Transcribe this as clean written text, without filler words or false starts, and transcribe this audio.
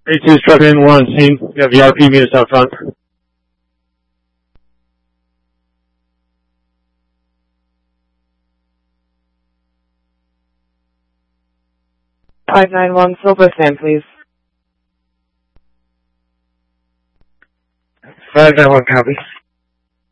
32's truck in, we're on scene. We have VRP meet us out front. (591) Silver Sand, please. 591, copy.